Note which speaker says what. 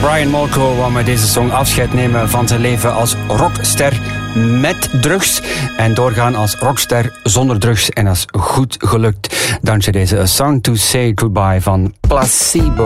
Speaker 1: Brian Molko wou met deze song afscheid nemen van zijn leven als rockster met drugs en doorgaan als rockster zonder drugs. En dat is goed gelukt dankzij deze A Song to Say Goodbye van Placebo.